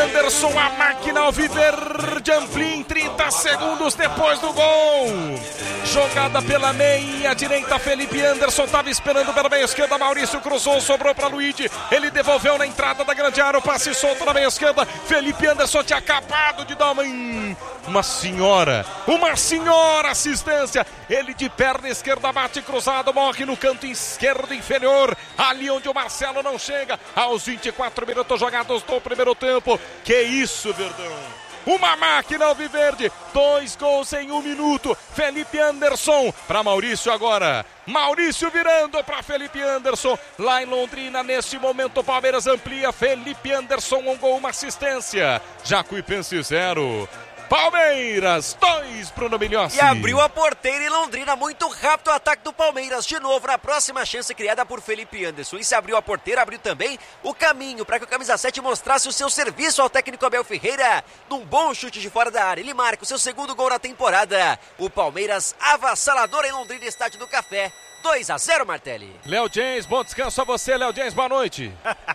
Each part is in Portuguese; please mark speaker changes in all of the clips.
Speaker 1: Anderson, a máquina alviverde amplia em 30 segundos depois do gol. Jogada pela meia direita, Felipe Anderson estava esperando pela meia esquerda, Maurício cruzou, sobrou para Luigi, ele devolveu na entrada da grande área, o passe solto na meia esquerda, Felipe Anderson tinha acabado de dar uma senhora assistência, ele de perna esquerda bate cruzado, morre no canto esquerdo inferior, ali onde o Marcelo não chega, aos 24 minutos jogados do primeiro tempo. Que isso, Verdão! Uma máquina alviverde, 2 gols em 1 minuto, Felipe Anderson para Maurício agora, Maurício virando para Felipe Anderson, lá em Londrina, neste momento o Palmeiras amplia, Felipe Anderson, 1 gol, 1 assistência, Jacuipense 0. Palmeiras, 2 Bruno Migliossi.
Speaker 2: E abriu a porteira em Londrina, muito rápido o ataque do Palmeiras, de novo na próxima chance criada por Felipe Anderson. E se abriu a porteira, abriu também o caminho para que o camisa 7 mostrasse o seu serviço ao técnico Abel Ferreira, num bom chute de fora da área. Ele marca o seu 2º gol na temporada. O Palmeiras avassalador em Londrina, estádio do Café. 2-0, Martelli.
Speaker 1: Léo James, bom descanso a você, Léo James, boa noite.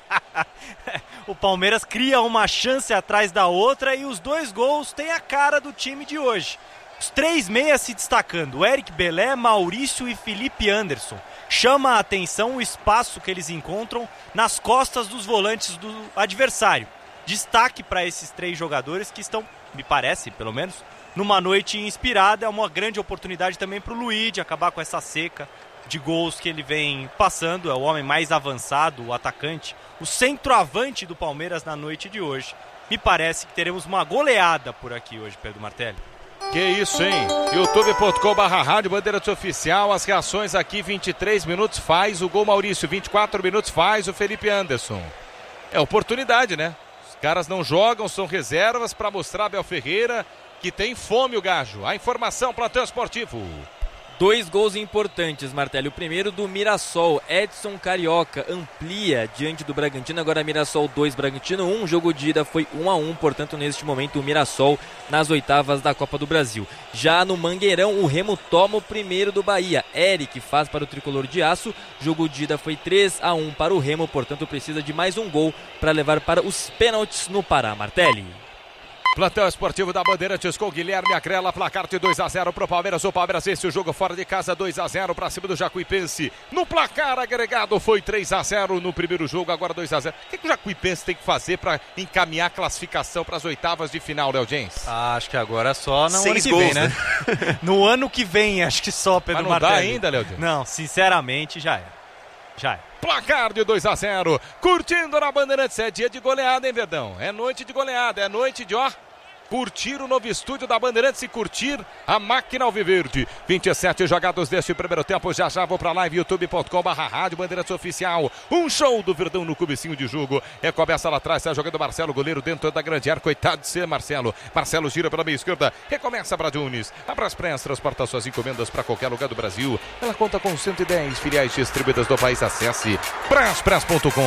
Speaker 3: O Palmeiras cria uma chance atrás da outra e os 2 gols têm a cara do time de hoje. Os 3 meias se destacando, Eric Belé, Maurício e Felipe Anderson. Chama a atenção o espaço que eles encontram nas costas dos volantes do adversário. Destaque para esses 3 jogadores que estão, me parece, pelo menos, numa noite inspirada. É uma grande oportunidade também para o Luigi acabar com essa seca de gols que ele vem passando. É o homem mais avançado, o atacante, o centroavante do Palmeiras na noite de hoje. Me parece que teremos uma goleada por aqui hoje, Pedro Martelli.
Speaker 1: Que isso, hein? youtube.com/rádio Bandeirantes Oficial. As reações aqui, 23 minutos faz o gol Maurício, 24 minutos faz o Felipe Anderson. É oportunidade, né? Os caras não jogam, são reservas para mostrar a Abel Ferreira que tem fome o gajo. A informação, plantão esportivo.
Speaker 4: 2 gols importantes, Martelli. O primeiro do Mirassol, Edson Carioca amplia diante do Bragantino, agora Mirassol 2, Bragantino 1, jogo de ida foi 1-1, portanto neste momento o Mirassol nas oitavas da Copa do Brasil. Já no Mangueirão, o Remo toma o primeiro do Bahia, Eric faz para o Tricolor de Aço, jogo de ida foi 3-1 para o Remo, portanto precisa de mais um gol para levar para os pênaltis no Pará, Martelli.
Speaker 1: Plantão esportivo da Bandeirantes com Guilherme Agrela, placar de 2-0 pro Palmeiras. O Palmeiras vence o jogo fora de casa, 2-0 para cima do Jacuipense. No placar agregado foi 3-0 no primeiro jogo, agora 2-0. O que o Jacuipense tem que fazer para encaminhar a classificação para as oitavas de final, Léo James?
Speaker 3: Acho que agora só no ano que
Speaker 2: gols,
Speaker 3: vem, né? No ano que vem, acho que só, Pedro Martelli.
Speaker 1: Mas não dá ainda, Léo James?
Speaker 3: Não, sinceramente, já é.
Speaker 1: Placar de 2-0, curtindo na Bandeirantes, é dia de goleada, hein, Verdão? É noite de goleada, é noite de, curtir o novo estúdio da Bandeirantes e curtir a máquina alviverde. 27 jogados deste primeiro tempo, já vou pra live, youtube.com/rádio Bandeirantes Oficial. Um show do Verdão no comecinho de jogo, recomeça lá atrás, está jogando Marcelo, goleiro dentro da grande área, coitado de ser Marcelo gira pela meia esquerda, recomeça para Junes, a Braspress transporta suas encomendas para qualquer lugar do Brasil, ela conta com 110 filiais distribuídas do país, acesse braspress.com.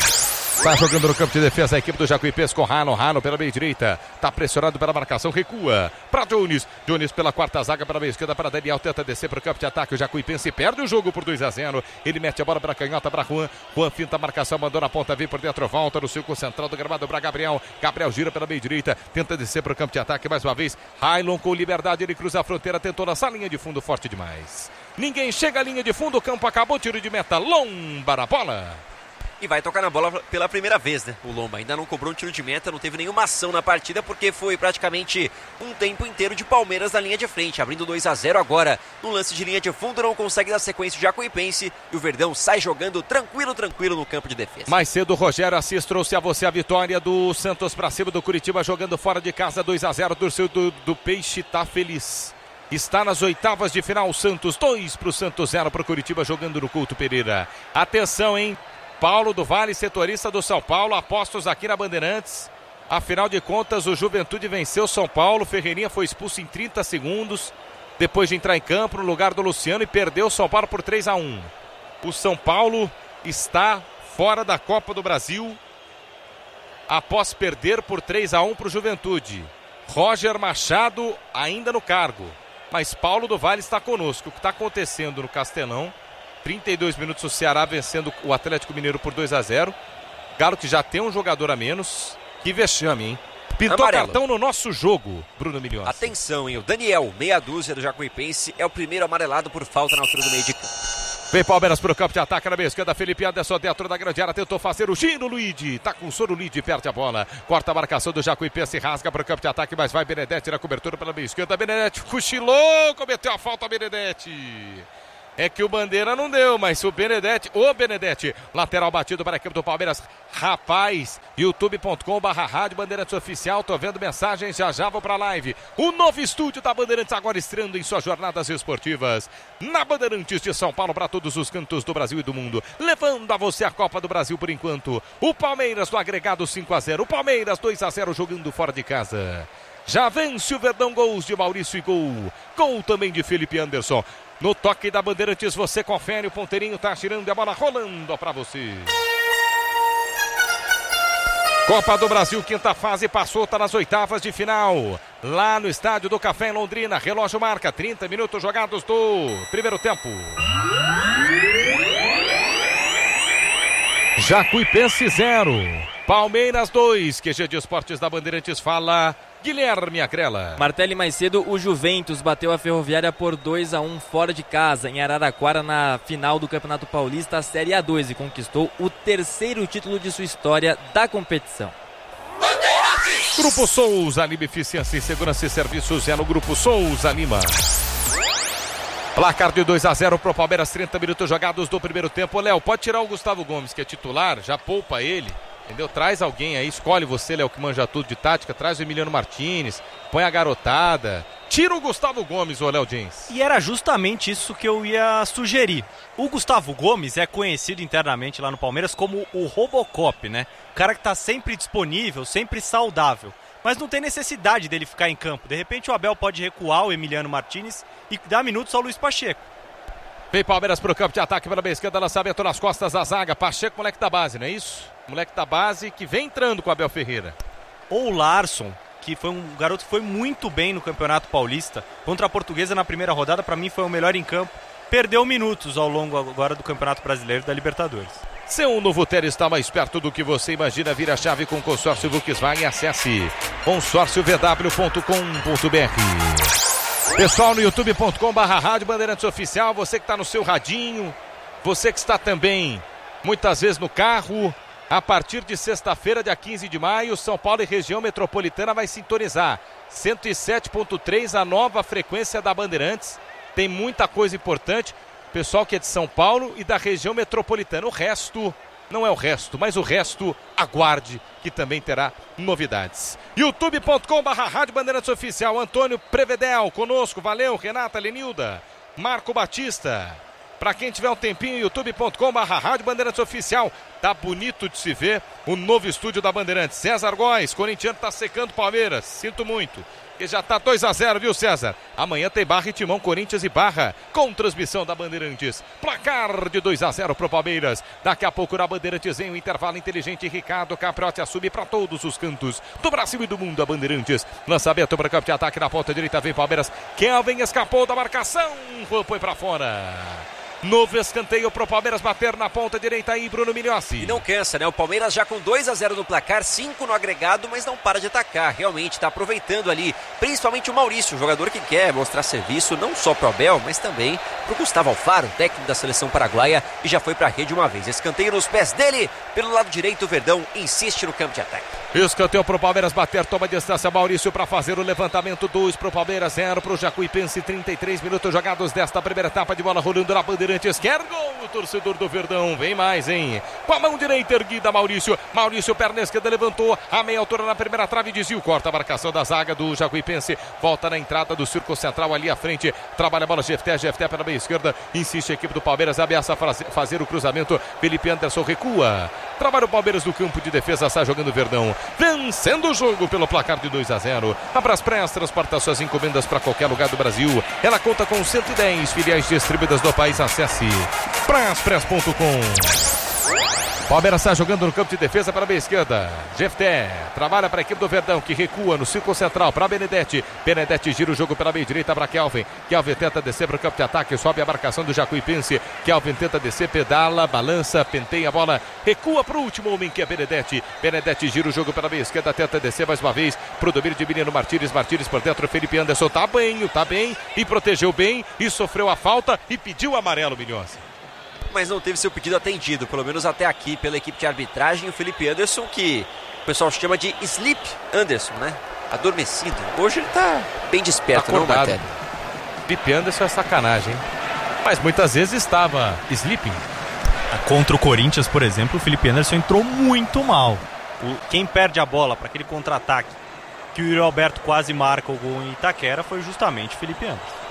Speaker 1: Está jogando no campo de defesa a equipe do Jacuipense com Rano pela meia direita. Está pressionado pela marcação, recua para Jones pela quarta zaga, para a meia esquerda para Daniel, tenta descer para o campo de ataque. O Jacuipense perde o jogo por 2-0. Ele mete a bola para a canhota, para Juan finta a marcação, mandou na ponta, vem por dentro, volta no círculo central do gramado para Gabriel gira pela meia direita, tenta descer para o campo de ataque mais uma vez. Railon com liberdade, ele cruza a fronteira, tentou lançar a linha de fundo, forte demais. Ninguém chega à linha de fundo, o campo acabou, tiro de meta, Lomba na bola.
Speaker 2: E vai tocar na bola pela primeira vez, né? O Lomba ainda não cobrou um tiro de meta, não teve nenhuma ação na partida, porque foi praticamente um tempo inteiro de Palmeiras na linha de frente, abrindo 2-0 agora. No lance de linha de fundo, não consegue dar sequência o Jacuipense e o Verdão sai jogando tranquilo no campo de defesa.
Speaker 1: Mais cedo, o Rogério Assis trouxe a você a vitória do Santos para cima do Curitiba, jogando fora de casa, 2-0, torcedor do Peixe tá feliz. Está nas oitavas de final, Santos 2 para o Santos 0 para o Curitiba, jogando no Couto Pereira. Atenção, hein? Paulo do Vale, setorista do São Paulo, apostos aqui na Bandeirantes. Afinal de contas, o Juventude venceu São Paulo, Ferreirinha foi expulso em 30 segundos, depois de entrar em campo no lugar do Luciano e perdeu o São Paulo por 3-1. O São Paulo está fora da Copa do Brasil após perder por 3-1 para o Juventude. Roger Machado ainda no cargo, mas Paulo do Vale está conosco. O que está acontecendo no Castelão? 32 minutos o Ceará vencendo o Atlético Mineiro por 2-0. Galo que já tem um jogador a menos, Que vexame, hein? Pintou
Speaker 2: Amarelo.
Speaker 1: cartão no nosso jogo, Bruno Milhões.
Speaker 2: Atenção, hein? O Daniel, meia dúzia do Jacuipense, é o primeiro amarelado por falta na altura do meio de campo.
Speaker 1: Vem Palmeiras pro campo de ataque na meia esquerda. Felipe Anderson dentro da grande área. Tentou fazer o giro, Luigi. Tá com sono, Luigi. Perde a bola. Corta a marcação do Jacuipense. Rasga pro campo de ataque. Mas vai Benedetti na cobertura pela meia esquerda. Benedetti cochilou. Cometeu a falta, Benedetti. É que o Bandeira não deu, mas o Benedetti, lateral batido para a equipe do Palmeiras. Rapaz, youtube.com/rádio Bandeirantes Oficial, tô vendo mensagens, já vou pra live. O novo estúdio da Bandeirantes agora estreando em suas jornadas esportivas. Na Bandeirantes de São Paulo para todos os cantos do Brasil e do mundo. Levando a você a Copa do Brasil por enquanto. O Palmeiras no agregado 5-0. O Palmeiras 2-0 jogando fora de casa. Já vence o Verdão, gols de Maurício e gol. Gol também de Felipe Anderson. No toque da Bandeirantes, você confere, o ponteirinho tá girando e a bola rolando pra você. Copa do Brasil, quinta fase, passou, tá nas oitavas de final. Lá no Estádio do Café em Londrina, relógio marca 30 minutos jogados do primeiro tempo. Jacuipense 0, Palmeiras 2, QG de Esportes da Bandeirantes fala Guilherme Acrela.
Speaker 4: Martelli, mais cedo, o Juventus bateu a Ferroviária por 2-1 fora de casa em Araraquara na final do Campeonato Paulista, a Série A2, e conquistou o terceiro título de sua história da competição.
Speaker 1: Grupo Souza Lima, Eficiência em Segurança e Serviços é no Grupo Souza Lima. Placar de 2-0 pro Palmeiras, 30 minutos jogados do primeiro tempo. Léo, pode tirar o Gustavo Gomes, que é titular, já poupa ele. Entendeu? Traz alguém aí, escolhe você, Léo, que manja tudo de tática, traz o Emiliano Martínez, põe a garotada, tira o Gustavo Gomes, ô Léo Jens.
Speaker 3: E era justamente isso que eu ia sugerir. O Gustavo Gomes é conhecido internamente lá no Palmeiras como o Robocop, né? O cara que tá sempre disponível, sempre saudável. Mas não tem necessidade dele ficar em campo. De repente o Abel pode recuar o Emiliano Martínez e dar minutos ao Luiz Pacheco.
Speaker 1: Vem Palmeiras pro campo de ataque pela meia esquerda, lançamento nas costas da zaga. Pacheco, moleque da base, não é isso? Moleque da base que vem entrando com o Abel Ferreira.
Speaker 3: Ou o Larson, que foi um garoto que foi muito bem no Campeonato Paulista. Contra a Portuguesa na primeira rodada, para mim foi o melhor em campo. Perdeu minutos ao longo agora do Campeonato Brasileiro da Libertadores.
Speaker 1: Seu novo Ter está mais perto do que você imagina. Vira a chave com o consórcio Volkswagen. Acesse consórciovw.com.br. Pessoal, no youtube.com/rádio Bandeirantes Oficial, você que está no seu radinho, você que está também muitas vezes no carro, a partir de sexta-feira, dia 15 de maio, São Paulo e região metropolitana vai sintonizar 107.3, a nova frequência da Bandeirantes. Tem muita coisa importante, pessoal que é de São Paulo e da região metropolitana. O resto, não é o resto, mas o resto aguarde, que também terá novidades. youtube.com/rádio Bandeirantes Oficial. Antônio Prevedel conosco, valeu. Renata, Lenilda, Marco Batista. Para quem tiver um tempinho, youtube.com/rádio Bandeirantes Oficial. Tá bonito de se ver o novo estúdio da Bandeirantes. César Góes, corintiano, tá secando Palmeiras, sinto muito. Que já tá 2-0, viu, César? Amanhã tem Barra e Timão, Corinthians e Barra, com transmissão da Bandeirantes. Placar de 2-0 pro Palmeiras. Daqui a pouco na Bandeirantes em um intervalo inteligente. Ricardo Capriotti assume para todos os cantos do Brasil e do mundo a Bandeirantes. Lançamento para campo de ataque na ponta direita, vem Palmeiras. Kelvin escapou da marcação, foi para fora. Novo escanteio pro Palmeiras bater na ponta direita aí, Bruno Migliossi.
Speaker 2: E não cansa, né? O Palmeiras já com 2-0 no placar, 5 no agregado, mas não para de atacar. Realmente está aproveitando ali, principalmente o Maurício, jogador que quer mostrar serviço não só pro Abel, mas também pro Gustavo Alfaro, técnico da seleção paraguaia, e já foi pra rede uma vez. Escanteio nos pés dele, pelo lado direito, o Verdão insiste no campo de ataque.
Speaker 1: Escanteio pro Palmeiras bater, toma distância, Maurício para fazer o levantamento. 2 pro Palmeiras, 0 pro Jacuipense. 33 minutos jogados desta primeira etapa de bola rolando na Bandeirantes. Quer gol o torcedor do Verdão, vem mais, hein? Com a mão direita erguida, Maurício, perna esquerda, levantou a meia altura na primeira trave, desvio, corta a marcação da zaga do Jacuipense, volta na entrada do círculo central ali à frente, trabalha a bola, Jefté pela meia esquerda, insiste a equipe do Palmeiras, ameaça fazer o cruzamento, Felipe Anderson recua, trabalha o Palmeiras no campo de defesa, sai jogando o Verdão, vencendo o jogo pelo placar de 2-0. A Braspress transporta suas encomendas para qualquer lugar do Brasil, ela conta com 110 filiais distribuídas no país. Acesse braspress.com. Palmeiras está jogando no campo de defesa para a meia esquerda. Jefté trabalha para a equipe do Verdão, que recua no círculo central para Benedetti. Benedetti gira o jogo pela meia direita para Kelvin. Kelvin tenta descer para o campo de ataque, sobe a marcação do Jacuipense. Kelvin tenta descer, pedala, balança, penteia a bola, recua para o último homem, que é Benedetti. Benedetti gira o jogo pela meia esquerda, tenta descer mais uma vez para o domínio de Menino Martínez. Martínez por dentro, Felipe Anderson tá bem e protegeu bem e sofreu a falta e pediu amarelo, Milhões.
Speaker 2: Mas não teve seu pedido atendido, pelo menos até aqui, pela equipe de arbitragem. O Felipe Anderson, que o pessoal chama de Sleep Anderson, né? Adormecido. Hoje ele tá bem desperto, não, Martelli?
Speaker 1: Felipe Anderson é sacanagem, hein? Mas muitas vezes estava sleeping.
Speaker 3: Contra o Corinthians, por exemplo, o Felipe Anderson entrou muito mal. Quem perde a bola para aquele contra-ataque que o Yuri Alberto quase marca o gol em Itaquera foi justamente o Felipe Anderson.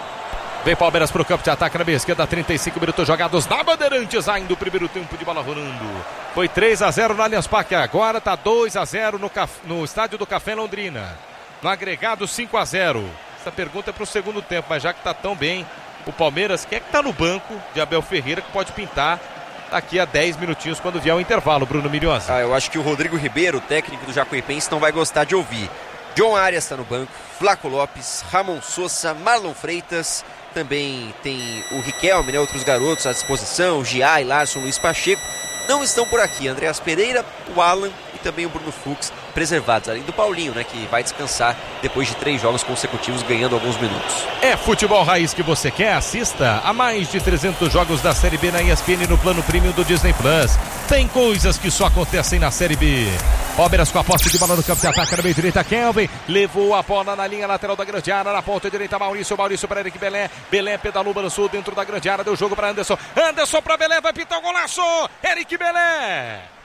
Speaker 1: Vem Palmeiras para o campo de ataque na meia esquerda, 35 minutos jogados na Bandeirantes, ainda o primeiro tempo de bola rolando. Foi 3-0 no Allianz Parque, agora está 2-0 no estádio do Café Londrina. No agregado 5-0. Essa pergunta é para o segundo tempo, mas já que está tão bem o Palmeiras, quem é que está no banco de Abel Ferreira que pode pintar daqui a 10 minutinhos quando vier o intervalo, Bruno Milhões?
Speaker 2: Eu acho que o Rodrigo Ribeiro, técnico do Jacuipense, não vai gostar de ouvir. John Arias está no banco, Flaco Lopes, Ramon Sousa, Marlon Freitas. Também tem o Riquelme, né, outros garotos à disposição, Giai, Larson, Luiz Pacheco. Não estão por aqui Andreas Pereira, o Alan e também o Bruno Fux preservados, além do Paulinho, né, que vai descansar depois de 3 jogos consecutivos, ganhando alguns minutos.
Speaker 1: É futebol raiz que você quer? Assista a mais de 300 jogos da Série B na ESPN no plano premium do Disney Plus. Tem coisas que só acontecem na Série B. Palmeiras com a posse de bola no campo de ataque na meia direita, Kelvin levou a bola na linha lateral da grande área, na ponta direita Maurício para Eric Belé, Belé pedalou, balançou dentro da grande área, deu jogo para Anderson para Belé, vai pintar o golaço, Eric Belé!